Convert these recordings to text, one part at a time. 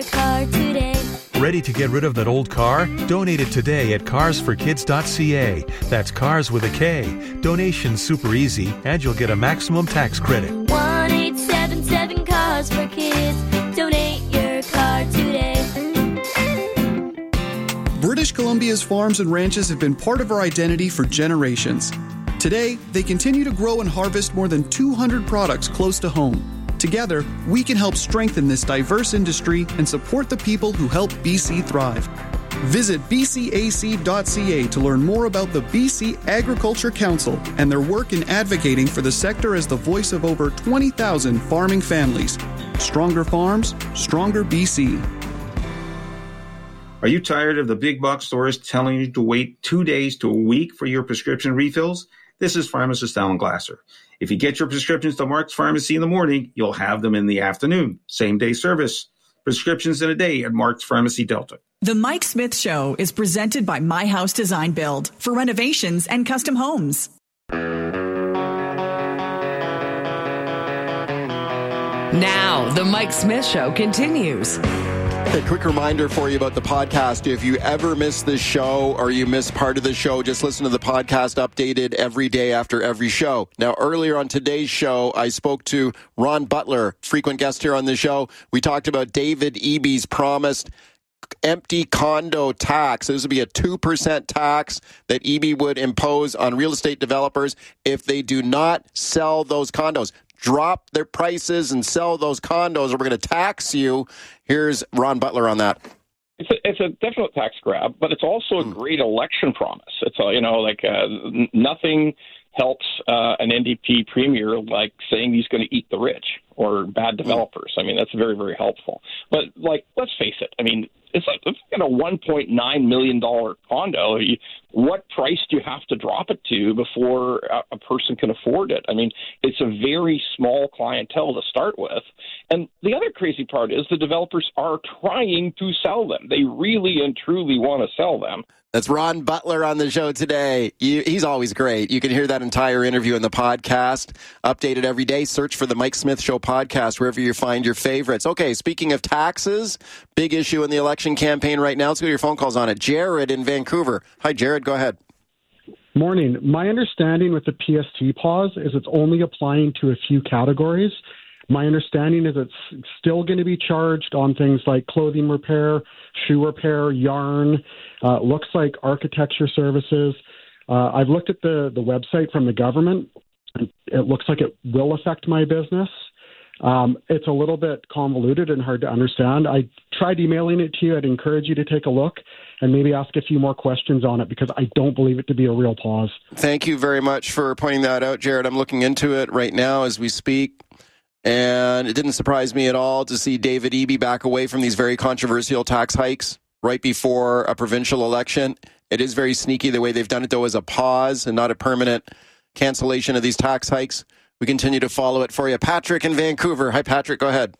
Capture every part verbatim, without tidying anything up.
car today. Ready to get rid of that old car? Donate it today at cars for kids dot c a. That's cars with a K. Donation's super easy, and you'll get a maximum tax credit. one eight seven seven Cars for Kids. Donate your car today. British Columbia's farms and ranches have been part of our identity for generations. Today, they continue to grow and harvest more than two hundred products close to home. Together, we can help strengthen this diverse industry and support the people who help B C thrive. Visit b c a c dot c a to learn more about the B C Agriculture Council and their work in advocating for the sector as the voice of over twenty thousand farming families. Stronger farms, stronger B C. Are you tired of the big box stores telling you to wait two days to a week for your prescription refills? This is pharmacist Alan Glasser. If you get your prescriptions to Mark's Pharmacy in the morning, you'll have them in the afternoon. Same day service. Prescriptions in a day at Mark's Pharmacy Delta. The Mike Smith Show is presented by My House Design Build for renovations and custom homes. Now, the Mike Smith Show continues. A quick reminder for you about the podcast. If you ever miss this show or you miss part of the show, just listen to the podcast updated every day after every show. Now, earlier on today's show, I spoke to Ron Butler, frequent guest here on the show. We talked about David Eby's promised empty condo tax. This would be a two percent tax that Eby would impose on real estate developers if they do not sell those condos. Drop their prices and sell those condos, or we're going to tax you. Here's Ron Butler on that. It's a, it's a definite tax grab, but it's also a great election promise. It's a, you know, like uh, n- nothing helps uh, an N D P premier like saying he's going to eat the rich or bad developers. I mean, that's very, very helpful. But like, let's face it. I mean, it's like it's got a one point nine million dollars condo. You, what price do you have to drop it to before a, a person can afford it? I mean, it's a very small clientele to start with. And the other crazy part is the developers are trying to sell them. They really and truly want to sell them. That's Ron Butler on the show today. You, he's always great. You can hear that entire interview in the podcast, updated every day. Search for the Mike Smith Show podcast wherever you find your favorites. Okay, speaking of taxes, big issue in the election campaign right now. Let's go to your phone calls on it. Jared in Vancouver. Hi, Jared. Go ahead. Morning. My understanding with the P S T pause is it's only applying to a few categories. My understanding is it's still going to be charged on things like clothing repair, shoe repair, yarn, uh, looks like architecture services. Uh, I've looked at the, the website from the government. It looks like it will affect my business. Um, it's a little bit convoluted and hard to understand. I tried emailing it to you. I'd encourage you to take a look and maybe ask a few more questions on it because I don't believe it to be a real pause. Thank you very much for pointing that out, Jared. I'm looking into it right now as we speak. And it didn't surprise me at all to see David Eby back away from these very controversial tax hikes right before a provincial election. It is very sneaky the way they've done it, though, as a pause and not a permanent cancellation of these tax hikes. We continue to follow it for you. Patrick in Vancouver. Hi, Patrick. Go ahead.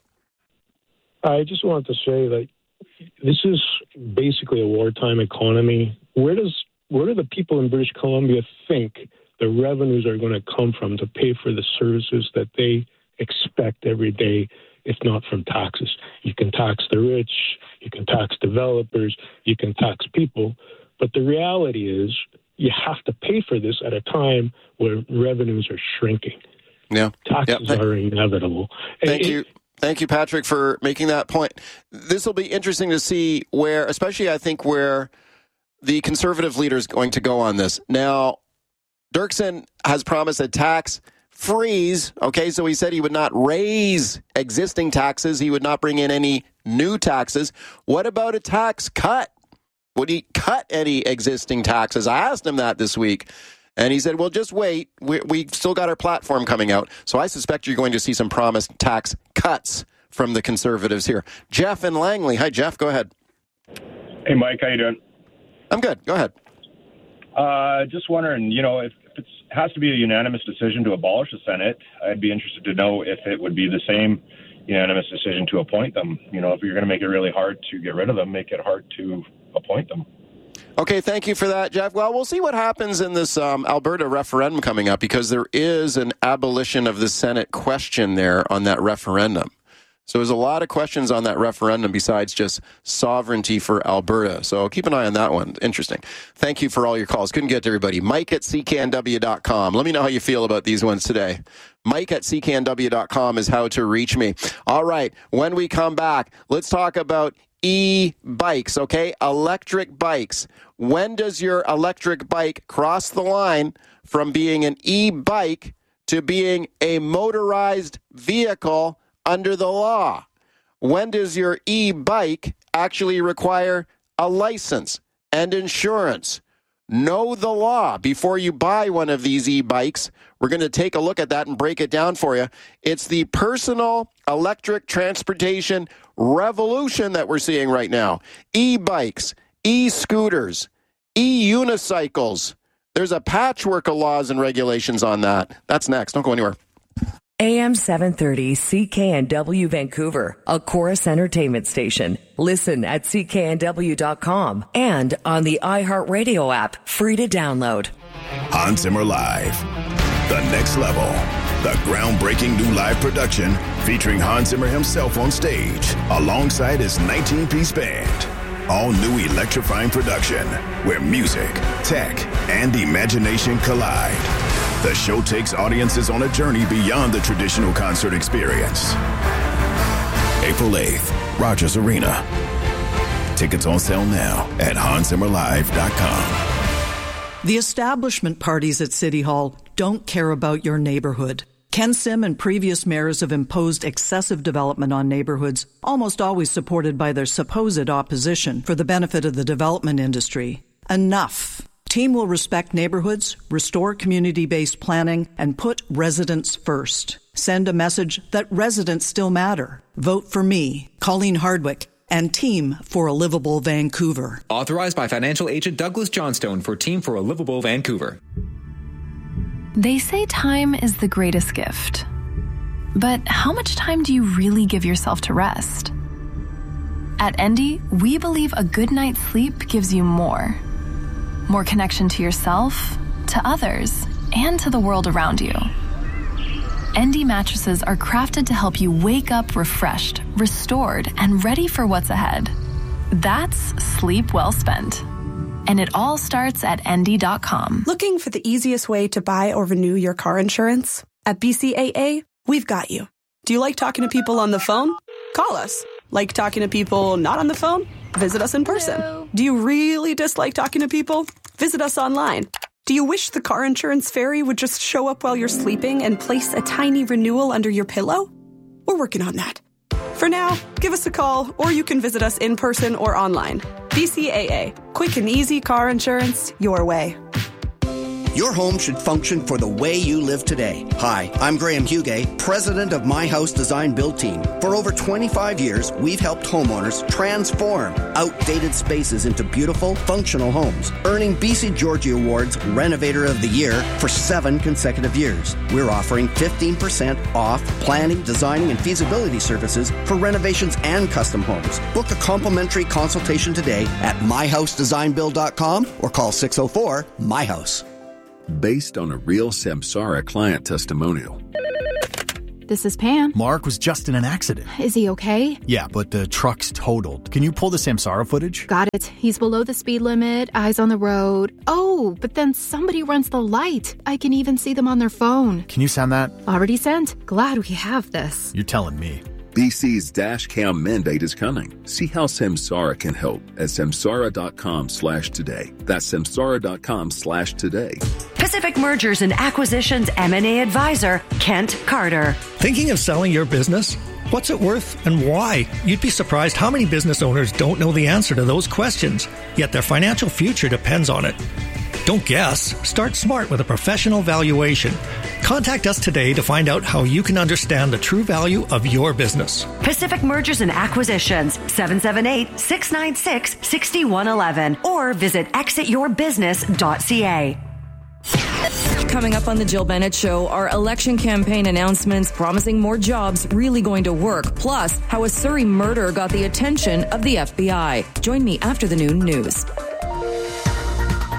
I just wanted to say that this is basically a wartime economy. Where does where do the people in British Columbia think the revenues are going to come from to pay for the services that they expect every day, if not from taxes? You can tax the rich, you can tax developers, you can tax people, but the reality is you have to pay for this at a time where revenues are shrinking. Yeah, taxes yep. are inevitable. Thank it, you. Thank you, Patrick, for making that point. This will be interesting to see where, especially I think where the Conservative leader is going to go on this. Now, Dirksen has promised a tax freeze. Okay, so he said he would not raise existing taxes. He would not bring in any new taxes. What about a tax cut? Would he cut any existing taxes? I asked him that this week. And he said, well, just wait. We, we still got our platform coming out. So I suspect you're going to see some promised tax cuts from the Conservatives here. Jeff in Langley. Hi, Jeff. Go ahead. Hey, Mike. How you doing? I'm good. Go ahead. Uh, just wondering, you know, if, if it has to be a unanimous decision to abolish the Senate, I'd be interested to know if it would be the same unanimous decision to appoint them. You know, if you're going to make it really hard to get rid of them, make it hard to appoint them. Okay, thank you for that, Jeff. Well, we'll see what happens in this um, Alberta referendum coming up because there is an abolition of the Senate question there on that referendum. So there's a lot of questions on that referendum besides just sovereignty for Alberta. So keep an eye on that one. Interesting. Thank you for all your calls. Couldn't get to everybody. Mike at C K N W dot com. Let me know how you feel about these ones today. Mike at C K N W dot com is how to reach me. All right. When we come back, let's talk about e-bikes, okay? Electric bikes. When does your electric bike cross the line from being an e-bike to being a motorized vehicle under the law? When does your e-bike actually require a license and insurance? Know the law before you buy one of these e-bikes. We're going to take a look at that and break it down for you. It's the personal electric transportation revolution that we're seeing right now. E-bikes, e-scooters, e-unicycles. There's a patchwork of laws and regulations on that. That's next. Don't go anywhere. A M seven thirty C K N W Vancouver, a Chorus Entertainment station. Listen at C K N W dot com and on the iHeartRadio app, free to download. Hans Zimmer Live, the next level. The groundbreaking new live production featuring Hans Zimmer himself on stage alongside his nineteen-piece band. All new electrifying production where music, tech, and imagination collide. The show takes audiences on a journey beyond the traditional concert experience. April eighth, Rogers Arena. Tickets on sale now at Hans Zimmer Live dot com. The establishment parties at City Hall don't care about your neighborhood. Ken Sim and previous mayors have imposed excessive development on neighborhoods, almost always supported by their supposed opposition for the benefit of the development industry. Enough. Team will respect neighborhoods, restore community-based planning, and put residents first. Send a message that residents still matter. Vote for me, Colleen Hardwick, and Team for a Livable Vancouver. Authorized by financial agent Douglas Johnstone for Team for a Livable Vancouver. They say time is the greatest gift. But how much time do you really give yourself to rest? At Endy, we believe a good night's sleep gives you more. More connection to yourself, to others, and to the world around you. Endy mattresses are crafted to help you wake up refreshed, restored, and ready for what's ahead. That's sleep well spent. And it all starts at Endy dot com. Looking for the easiest way to buy or renew your car insurance? At B C A A, we've got you. Do you like talking to people on the phone? Call us. Like talking to people not on the phone? Visit us in person. Hello. Do you really dislike talking to people? Visit us online. Do you wish the car insurance fairy would just show up while you're sleeping and place a tiny renewal under your pillow? We're working on that. For now, give us a call, or you can visit us in person or online. B C A A. Quick and easy car insurance your way. Your home should function for the way you live today. Hi, I'm Graham Hugay, president of My House Design Build Team. For over twenty-five years, we've helped homeowners transform outdated spaces into beautiful, functional homes, earning B C Georgie Awards Renovator of the Year for seven consecutive years. We're offering fifteen percent off planning, designing, and feasibility services for renovations and custom homes. Book a complimentary consultation today at my house design build dot com or call six oh four, M Y house. Based on a real Samsara client testimonial. This is Pam. Mark was just in an accident. Is he okay? Yeah, but the truck's totaled. Can you pull the Samsara footage? Got it. He's below the speed limit, eyes on the road. Oh, but then somebody runs the light. I can even see them on their phone. Can you send that? Already sent. Glad we have this. You're telling me. B C's dash cam mandate is coming. See how Samsara can help at samsara.com slash today. That's samsara.com slash today. Pacific Mergers and Acquisitions M and A advisor, Kent Carter. Thinking of selling your business? What's it worth and why? You'd be surprised how many business owners don't know the answer to those questions, yet their financial future depends on it. Don't guess. Start smart with a professional valuation. Contact us today to find out how you can understand the true value of your business. Pacific Mergers and Acquisitions, seven seven eight, six nine six, six one one one, or visit exit your business dot c a. Coming up on the Jill Bennett Show, our election campaign announcements promising more jobs really going to work, plus how a Surrey murder got the attention of the F B I. Join me after the noon news.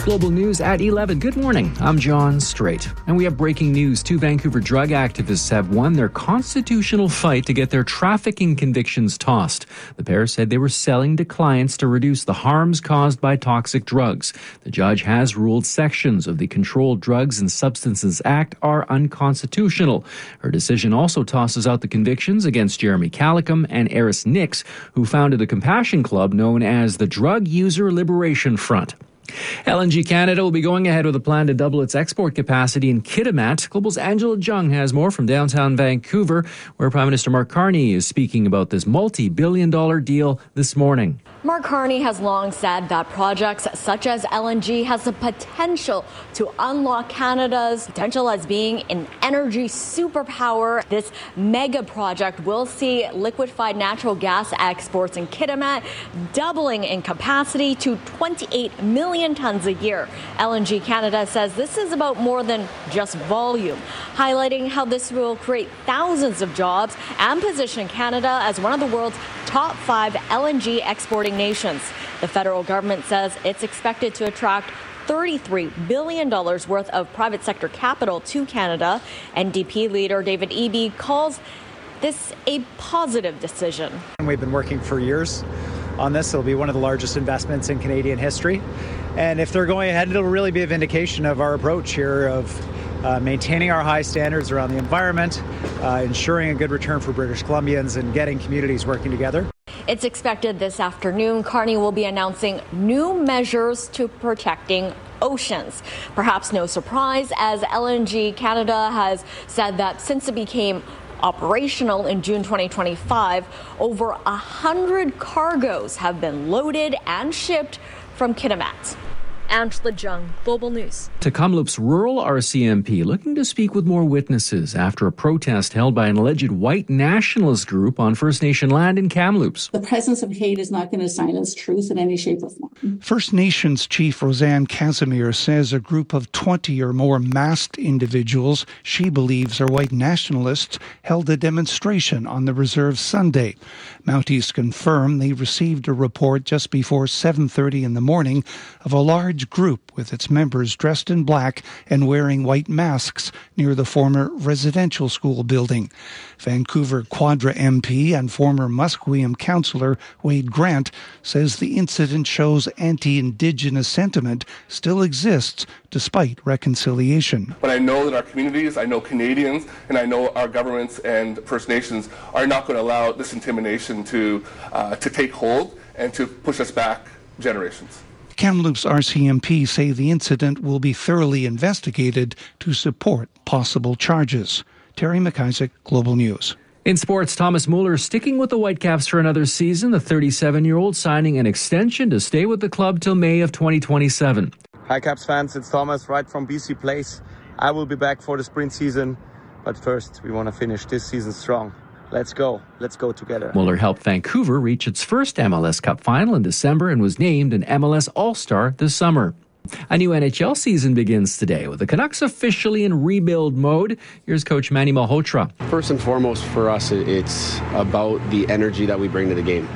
Global News at eleven. Good morning. I'm John Strait. And we have breaking news. Two Vancouver drug activists have won their constitutional fight to get their trafficking convictions tossed. The pair said they were selling to clients to reduce the harms caused by toxic drugs. The judge has ruled sections of the Controlled Drugs and Substances Act are unconstitutional. Her decision also tosses out the convictions against Jeremy Calicum and Eris Nix, who founded a compassion club known as the Drug User Liberation Front. L N G Canada will be going ahead with a plan to double its export capacity in Kitimat. Global's Angela Jung has more from downtown Vancouver, where Prime Minister Mark Carney is speaking about this multi-billion dollar deal this morning. Mark Carney has long said that projects such as L N G has the potential to unlock Canada's potential as being an energy superpower. This mega project will see liquefied natural gas exports in Kitimat doubling in capacity to twenty-eight million tons a year. L N G Canada says this is about more than just volume, highlighting how this will create thousands of jobs and position Canada as one of the world's top five L N G exporting nations. The federal government says it's expected to attract thirty-three billion dollars worth of private sector capital to Canada. N D P leader David Eby calls this a positive decision. We've been working for years on this. It'll be one of the largest investments in Canadian history. And if they're going ahead, it'll really be a vindication of our approach here of Uh, maintaining our high standards around the environment, uh, ensuring a good return for British Columbians, and getting communities working together. It's expected this afternoon Carney will be announcing new measures to protecting oceans. Perhaps no surprise, as L N G Canada has said that since it became operational in June twenty twenty-five, over a hundred cargoes have been loaded and shipped from Kitimat. Angela Jung, Global News. To Kamloops rural R C M P looking to speak with more witnesses after a protest held by an alleged white nationalist group on First Nation land in Kamloops. The presence of hate is not going to silence truth in any shape or form. First Nations Chief Roseanne Casimir says a group of twenty or more masked individuals she believes are white nationalists held a demonstration on the reserve Sunday. Mounties confirm they received a report just before seven thirty in the morning of a large group with its members dressed in black and wearing white masks near the former residential school building. Vancouver Quadra M P and former Musqueam councillor Wade Grant says the incident shows anti-Indigenous sentiment still exists despite reconciliation. But I know that our communities, I know Canadians, and I know our governments and First Nations are not going to allow this intimidation to uh, to take hold and to push us back generations. Kamloops R C M P say the incident will be thoroughly investigated to support possible charges. Terry McIsaac, Global News. In sports, Thomas Muller sticking with the Whitecaps for another season. The thirty-seven-year-old signing an extension to stay with the club till May of twenty twenty-seven. Hi Caps fans, it's Thomas right from B C Place. I will be back for the sprint season, but first we want to finish this season strong. Let's go. Let's go together. Muller helped Vancouver reach its first M L S Cup final in December and was named an M L S All-Star this summer. A new N H L season begins today with the Canucks officially in rebuild mode. Here's coach Manny Malhotra. First and foremost for us, it's about the energy that we bring to the game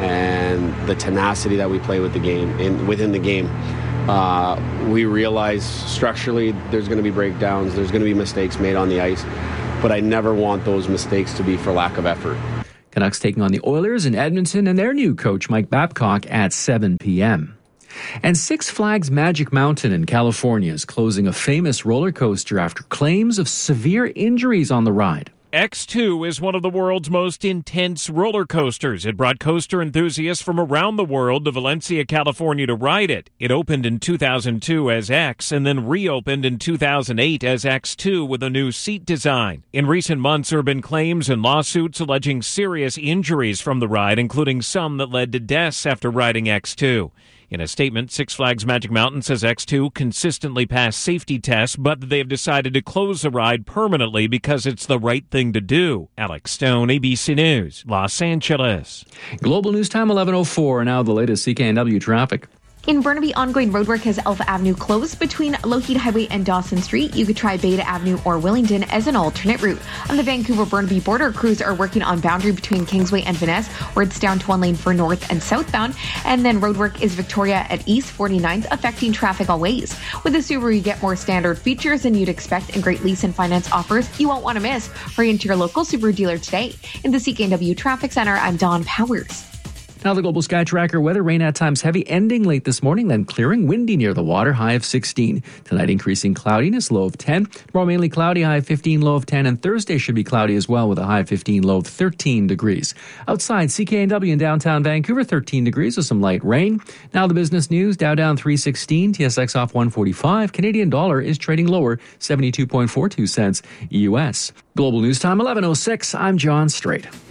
and the tenacity that we play with the game in within the game. Uh, we realize structurally there's going to be breakdowns, there's going to be mistakes made on the ice, but I never want those mistakes to be for lack of effort. Canucks taking on the Oilers in Edmonton and their new coach Mike Babcock at seven p.m. And Six Flags Magic Mountain in California is closing a famous roller coaster after claims of severe injuries on the ride. X two is one of the world's most intense roller coasters. It brought coaster enthusiasts from around the world to Valencia, California to ride it. It opened in two thousand two as X and then reopened in two thousand eight as X two with a new seat design. In recent months, there have been claims and lawsuits alleging serious injuries from the ride, including some that led to deaths after riding X two. In a statement, Six Flags Magic Mountain says X two consistently passed safety tests, but they have decided to close the ride permanently because it's the right thing to do. Alex Stone, A B C News, Los Angeles. Global News Time eleven oh four. Now the latest C K N W traffic. In Burnaby, ongoing roadwork has Alpha Avenue closed between Lougheed Highway and Dawson Street. You could try Beta Avenue or Willingdon as an alternate route. On the Vancouver-Burnaby border, crews are working on boundary between Kingsway and Van Ness, where it's down to one lane for north and southbound. And then roadwork is Victoria at East forty-ninth, affecting traffic all ways. With the Subaru, you get more standard features than you'd expect and great lease and finance offers you won't want to miss. Hurry into your local Subaru dealer today. In the C K N W Traffic Center, I'm Dawn Powers. Now the Global Sky Tracker weather, rain at times heavy, ending late this morning, then clearing, windy near the water, high of sixteen. Tonight increasing cloudiness, low of ten. Tomorrow mainly cloudy, high of fifteen, low of ten. And Thursday should be cloudy as well with a high of fifteen, low of thirteen degrees. Outside, C K N W in downtown Vancouver, thirteen degrees with some light rain. Now the business news, Dow down three sixteen, T S X off one forty-five. Canadian dollar is trading lower, seventy-two point four two cents U S. Global News Time, eleven oh six. I'm John Strait.